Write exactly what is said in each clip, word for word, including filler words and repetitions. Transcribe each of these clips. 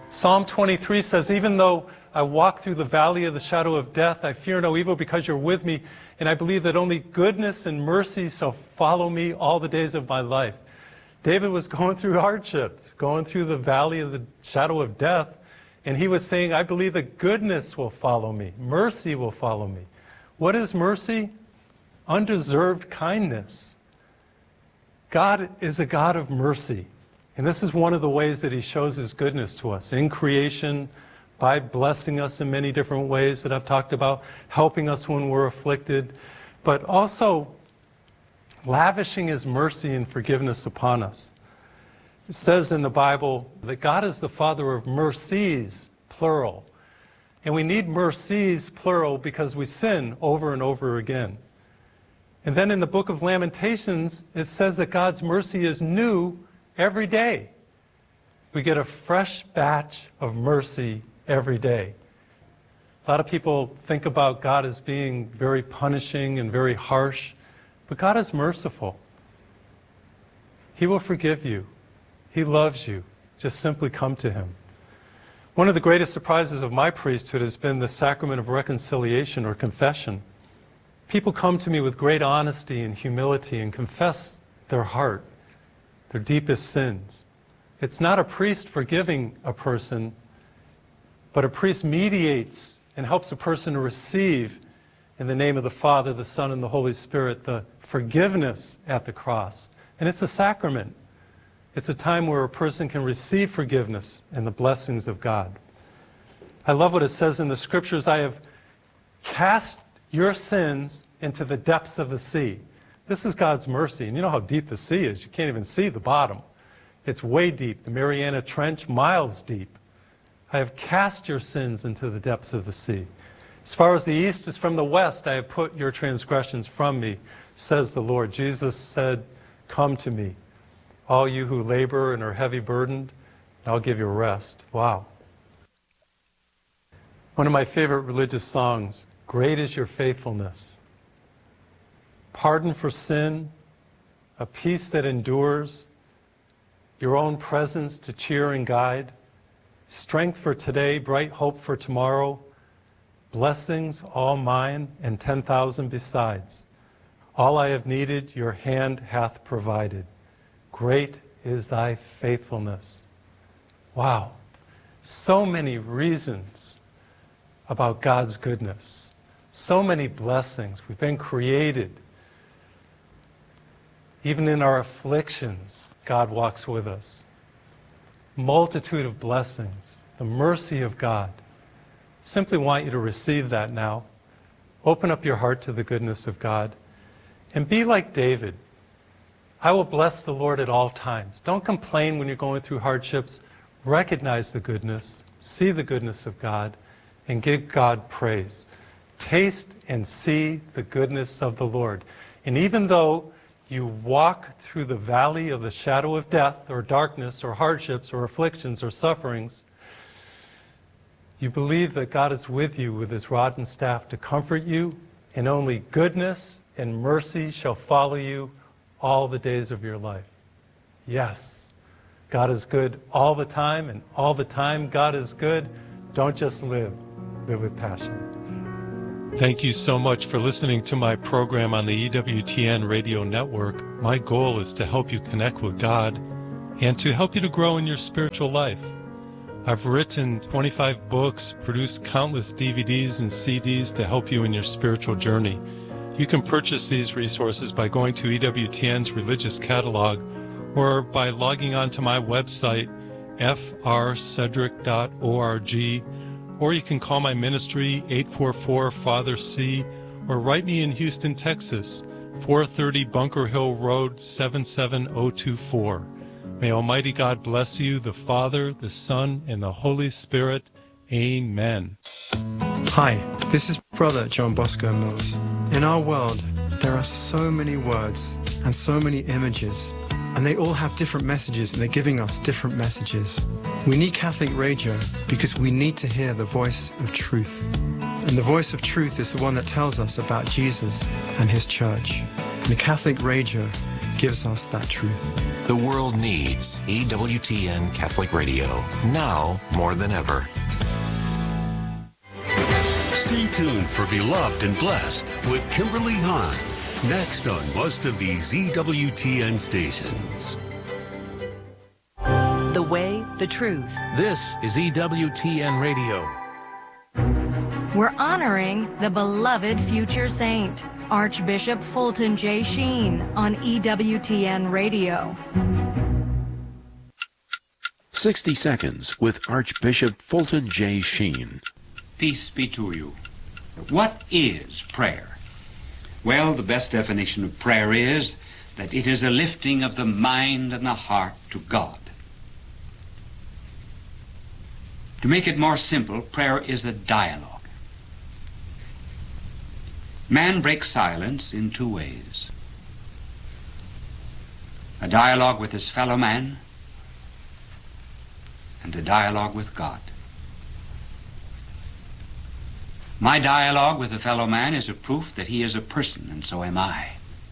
Psalm twenty-three says, even though I walk through the valley of the shadow of death, I fear no evil because you're with me, and I believe that only goodness and mercy shall follow me all the days of my life. David was going through hardships, going through the valley of the shadow of death, and he was saying, I believe that goodness will follow me, mercy will follow me. What is mercy? Undeserved kindness. God is a God of mercy. And this is one of the ways that he shows his goodness to us in creation, by blessing us in many different ways that I've talked about, helping us when we're afflicted, but also lavishing his mercy and forgiveness upon us. It says in the Bible that God is the Father of mercies, plural. And we need mercies, plural, because we sin over and over again. And then in the book of Lamentations, it says that God's mercy is new every day. We get a fresh batch of mercy every day. A lot of people think about God as being very punishing and very harsh, but God is merciful. He will forgive you. He loves you. Just simply come to him. One of the greatest surprises of my priesthood has been the sacrament of reconciliation or confession. People come to me with great honesty and humility and confess their heart, their deepest sins. It's not a priest forgiving a person, but a priest mediates and helps a person to receive, in the name of the Father, the Son, and the Holy Spirit, the forgiveness at the cross. And it's a sacrament. It's a time where a person can receive forgiveness and the blessings of God. I love what it says in the Scriptures, I have cast your sins into the depths of the sea. This is God's mercy. And you know how deep the sea is. You can't even see the bottom. It's way deep. The Mariana Trench, miles deep. I have cast your sins into the depths of the sea. As far as the east is from the west, I have put your transgressions from me, says the Lord. Jesus said, come to me, all you who labor and are heavy burdened, and I'll give you rest. Wow. One of my favorite religious songs, great is your faithfulness. Pardon for sin, a peace that endures, your own presence to cheer and guide, strength for today, bright hope for tomorrow, blessings all mine and ten thousand besides. All I have needed, your hand hath provided. Great is thy faithfulness. Wow. So many reasons about God's goodness. So many blessings. We've been created. Even in our afflictions, God walks with us. Multitude of blessings, the mercy of God. Simply want you to receive that now. Open up your heart to the goodness of God. And be like David. I will bless the Lord at all times. Don't complain when you're going through hardships. Recognize the goodness, see the goodness of God, and give God praise. Taste and see the goodness of the Lord. And even though you walk through the valley of the shadow of death, or darkness, or hardships, or afflictions, or sufferings, you believe that God is with you with his rod and staff to comfort you, and only goodness and mercy shall follow you all the days of your life. Yes, God is good all the time, and all the time God is good. Don't just live, live with passion. Thank you so much for listening to my program on the E W T N radio network. My goal is to help you connect with God and to help you to grow in your spiritual life. I've written twenty-five books, produced countless D V Ds and C Ds to help you in your spiritual journey. You can purchase these resources by going to E W T N's religious catalog or by logging on to my website, f r cedric dot org, or you can call my ministry, eight four four Father C, or write me in Houston, Texas, four thirty Bunker Hill Road, seven seven zero two four. May Almighty God bless you, the Father, the Son, and the Holy Spirit. Amen. Hi, this is Brother John Bosco Mills. In our world, there are so many words and so many images, and they all have different messages, and they're giving us different messages. We need Catholic radio because we need to hear the voice of truth. And the voice of truth is the one that tells us about Jesus and his church. And Catholic radio gives us that truth. The world needs E W T N Catholic Radio, now more than ever. Stay tuned for Beloved and Blessed with Kimberly Hahn, next on most of these E W T N stations. The way, the truth. This is E W T N Radio. We're honoring the beloved future saint, Archbishop Fulton J. Sheen, on E W T N Radio. sixty seconds with Archbishop Fulton J. Sheen. Peace be to you. What is prayer? Well, the best definition of prayer is that it is a lifting of the mind and the heart to God. To make it more simple, prayer is a dialogue. Man breaks silence in two ways. A dialogue with his fellow man and a dialogue with God. My dialogue with a fellow man is a proof that he is a person, and so am I.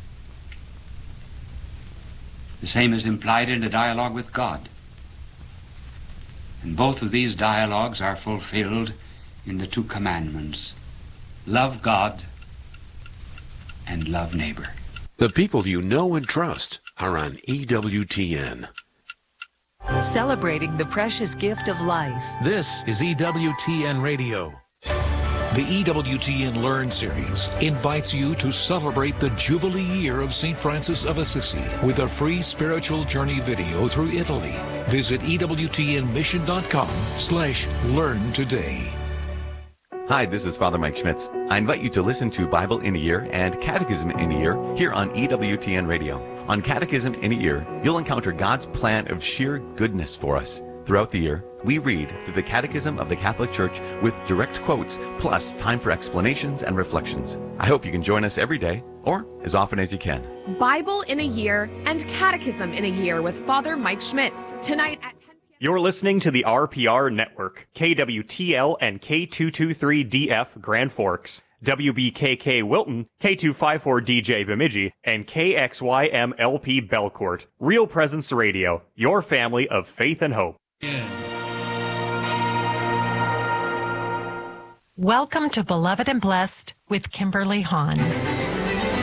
The same is implied in a dialogue with God. And both of these dialogues are fulfilled in the two commandments. Love God and love neighbor. The people you know and trust are on E W T N. Celebrating the precious gift of life. This is E W T N Radio. The E W T N Learn series invites you to celebrate the Jubilee year of Saint Francis of Assisi with a free spiritual journey video through Italy. Visit E W T N mission dot com slash learn today. Hi, this is Father Mike Schmitz. I invite you to listen to Bible in a Year and Catechism in a Year here on E W T N Radio. On Catechism in a Year, you'll encounter God's plan of sheer goodness for us. Throughout the year, we read through the Catechism of the Catholic Church with direct quotes, plus time for explanations and reflections. I hope you can join us every day, or as often as you can. Bible in a Year and Catechism in a Year with Father Mike Schmitz, tonight at ten p.m. You're listening to the R P R Network, K W T L and K two two three D F Grand Forks, W B K K Wilton, K two five four D J Bemidji, and K X Y M L P Belcourt. Real Presence Radio, your family of faith and hope. Welcome to Beloved and Blessed with Kimberly Hahn.